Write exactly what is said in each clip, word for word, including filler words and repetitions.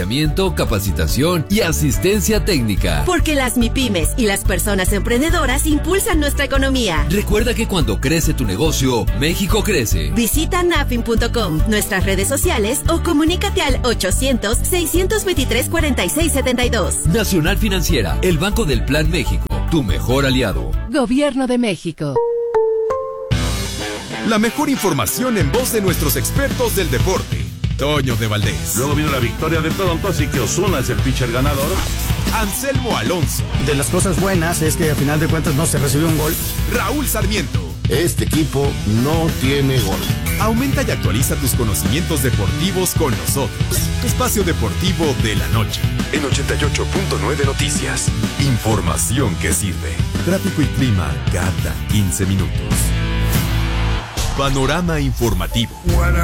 financiamiento, capacitación y asistencia técnica. Porque las MIPYMES y las personas emprendedoras impulsan nuestra economía. Recuerda que cuando crece tu negocio, México crece. Visita nafin punto com, nuestras redes sociales o comunícate al ochocientos, seiscientos veintitrés, cuarenta y seis setenta y dos. Nacional Financiera, el Banco del Plan México, tu mejor aliado. Gobierno de México. La mejor información en voz de nuestros expertos del deporte. Toño de Valdés. Luego vino la victoria de Toronto, así que Ozuna es el pitcher ganador. Anselmo Alonso. De las cosas buenas es que a final de cuentas no se recibió un gol. Raúl Sarmiento. Este equipo no tiene gol. Aumenta y actualiza tus conocimientos deportivos con nosotros. Espacio Deportivo de la Noche. En ochenta y ocho punto nueve Noticias. Información que sirve. Tráfico y clima cada quince minutos. Panorama informativo.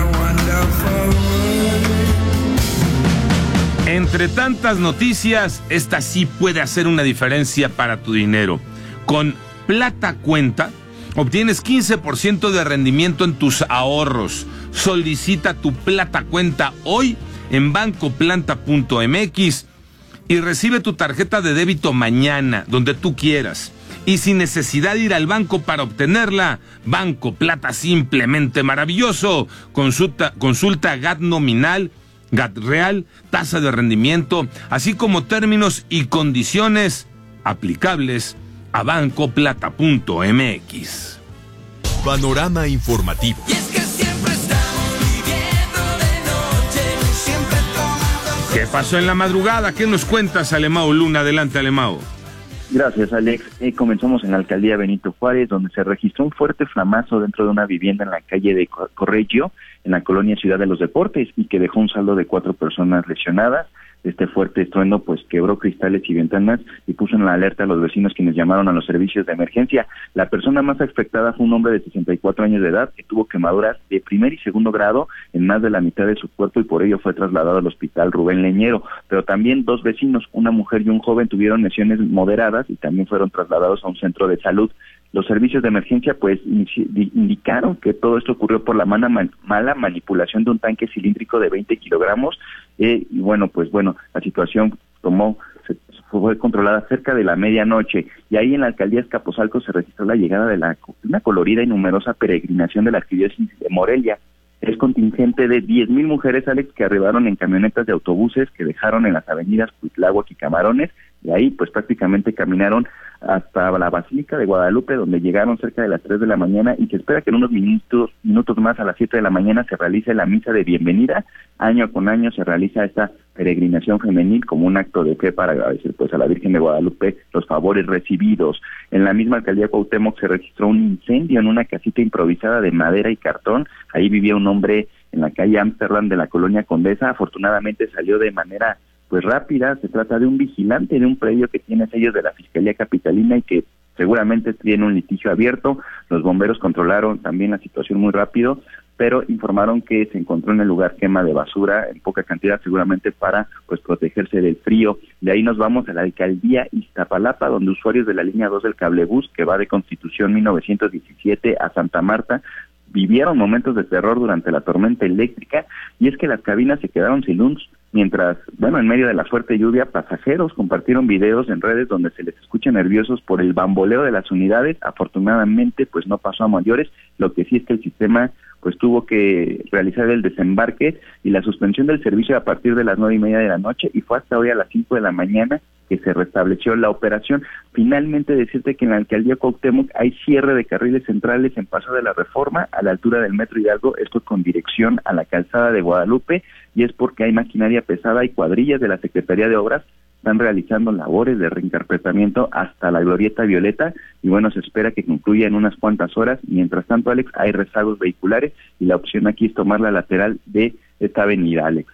Entre tantas noticias, esta sí puede hacer una diferencia para tu dinero. Con Plata Cuenta, obtienes quince por ciento de rendimiento en tus ahorros. Solicita tu Plata Cuenta hoy en banco planta punto m x y recibe tu tarjeta de débito mañana, donde tú quieras. Y sin necesidad de ir al banco para obtenerla, Banco Plata simplemente maravilloso. Consulta, consulta G A T nominal, G A T real, tasa de rendimiento, así como términos y condiciones aplicables a banco plata punto m x. Panorama informativo. Y es que siempre estamos viviendo de noche, siempre tomando... ¿Qué pasó en la madrugada? ¿Qué nos cuentas, Alemao Luna? Adelante, Alemao. Gracias, Alex. Eh, comenzamos en la alcaldía Benito Juárez, donde se registró un fuerte flamazo dentro de una vivienda en la calle de Corregio, en la colonia Ciudad de los Deportes, y que dejó un saldo de cuatro personas lesionadas. Este fuerte estruendo pues quebró cristales y ventanas y puso en la alerta a los vecinos, quienes llamaron a los servicios de emergencia. La persona más afectada fue un hombre de sesenta y cuatro años de edad que tuvo quemaduras de primer y segundo grado en más de la mitad de su cuerpo y por ello fue trasladado al hospital Rubén Leñero. Pero también dos vecinos, una mujer y un joven, tuvieron lesiones moderadas y también fueron trasladados a un centro de salud. Los servicios de emergencia pues indicaron que todo esto ocurrió por la mala, mala manipulación de un tanque cilíndrico de veinte kilogramos eh, y bueno, pues bueno, la situación tomó, se, fue controlada cerca de la medianoche y ahí en la alcaldía Azcapotzalco se registró la llegada de la, una colorida y numerosa peregrinación de la arquidiócesis de Morelia. Es contingente de diez mil mujeres, Alex, que arribaron en camionetas de autobuses que dejaron en las avenidas Cuitláhuac y Camarones, y ahí pues prácticamente caminaron hasta la Basílica de Guadalupe, donde llegaron cerca de las tres de la mañana y se espera que en unos minutos minutos más a las siete de la mañana se realice la misa de bienvenida. Año con año se realiza esta peregrinación femenil como un acto de fe para agradecer pues a la Virgen de Guadalupe los favores recibidos. En la misma alcaldía Cuauhtémoc se registró un incendio en una casita improvisada de madera y cartón. Ahí vivía un hombre en la calle Amsterdam de la colonia Condesa. Afortunadamente salió de manera pues rápida. Se trata de un vigilante de un predio que tiene sellos de la Fiscalía Capitalina y que seguramente tiene un litigio abierto. Los bomberos controlaron también la situación muy rápido, pero informaron que se encontró en el lugar quema de basura en poca cantidad, seguramente para pues protegerse del frío. De ahí nos vamos a la alcaldía Iztapalapa, donde usuarios de la línea dos del cablebús, que va de Constitución mil novecientos diecisiete a Santa Marta, vivieron momentos de terror durante la tormenta eléctrica, y es que las cabinas se quedaron sin luz, mientras, bueno, en medio de la fuerte lluvia, pasajeros compartieron videos en redes donde se les escucha nerviosos por el bamboleo de las unidades. Afortunadamente, pues no pasó a mayores. Lo que sí es que el sistema pues tuvo que realizar el desembarque y la suspensión del servicio a partir de las nueve y media de la noche, y fue hasta hoy a las cinco de la mañana que se restableció la operación. Finalmente, decirte que en la alcaldía Cuauhtémoc hay cierre de carriles centrales en Paso de la Reforma, a la altura del Metro Hidalgo, esto con dirección a la calzada de Guadalupe, y es porque hay maquinaria pesada y cuadrillas de la Secretaría de Obras están realizando labores de reinterpretamiento hasta la Glorieta Violeta, y bueno, se espera que concluya en unas cuantas horas. Mientras tanto, Alex, hay rezagos vehiculares y la opción aquí es tomar la lateral de esta avenida, Alex.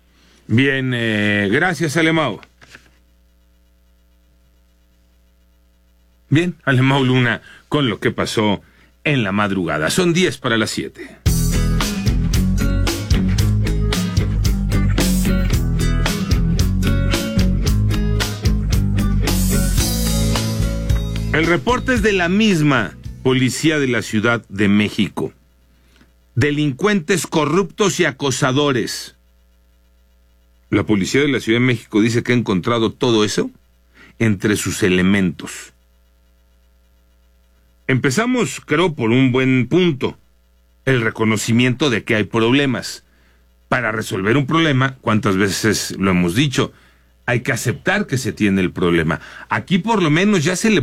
Bien, eh, gracias, Alemao. Bien, Alemao Luna, con lo que pasó en la madrugada. Son diez para las siete. El reporte es de la misma Policía de la Ciudad de México. Delincuentes corruptos y acosadores La policía de la Ciudad de México dice que ha encontrado todo eso entre sus elementos. Empezamos, creo, por un buen punto, el reconocimiento de que hay problemas. Para resolver un problema, ¿cuántas veces lo hemos dicho? Hay que aceptar que se tiene el problema. Aquí por lo menos ya se le